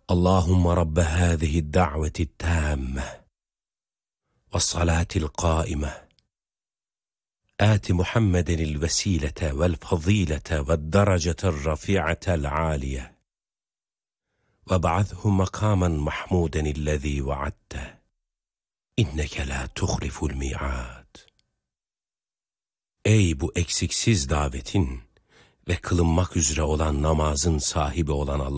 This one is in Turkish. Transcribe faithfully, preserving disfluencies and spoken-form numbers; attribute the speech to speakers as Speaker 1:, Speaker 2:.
Speaker 1: Allahümme Rabbe hâzihi da'veti tâmme ve salâtil qâime آت محمد الوسيلة والفضيلة والدرجة الرفيعة العالية وابعثه مقاما محمودا الذي وعدته إنك لا تخلف الميعاد. Ey bu eksiksiz davetin ve kılınmak üzere olan namazın sahibi olan Allah!